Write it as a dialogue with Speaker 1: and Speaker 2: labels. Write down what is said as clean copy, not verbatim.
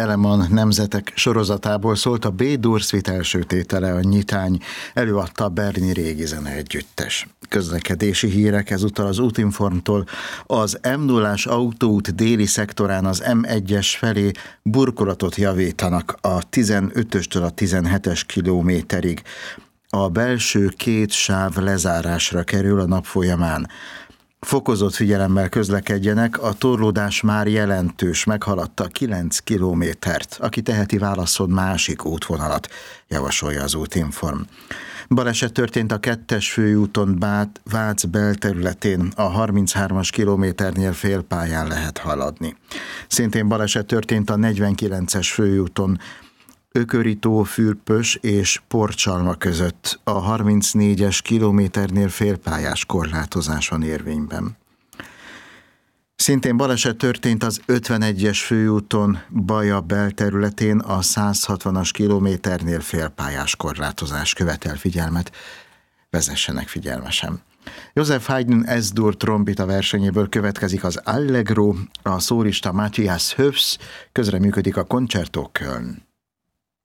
Speaker 1: Telemann nemzetek sorozatából szólt a B-dur Suite első tétele, a Nyitány, előadta a Berni Régi Zene Együttes. Közlekedési hírek ezúttal az Útinformtól. Az M0-ás autóút déli szektorán az M1-es felé burkolatot javítanak a 15-östől a 17-es kilométerig. A belső két sáv lezárásra kerül a nap folyamán. Fokozott figyelemmel közlekedjenek, a torlódás már jelentős, meghaladta 9 kilométert. Aki teheti, válasszon másik útvonalat, javasolja az Útinform. Baleset történt a 2-es főúton Vác belterületén, a 33-as kilométernél félpályán lehet haladni. Szintén baleset történt a 49-es főúton Ökörító, Fürpös és Porcsalma között, a 34-es kilométernél félpályás korlátozás van érvényben. Szintén baleset történt az 51-es főúton Baja belterületén, a 160-as kilométernél félpályás korlátozás követel figyelmet, vezessenek figyelmesen. József Haydn S-dur trombita versenyéből következik az Allegro, a szólista Matthias Höfs, közreműködik a Concerto Köln.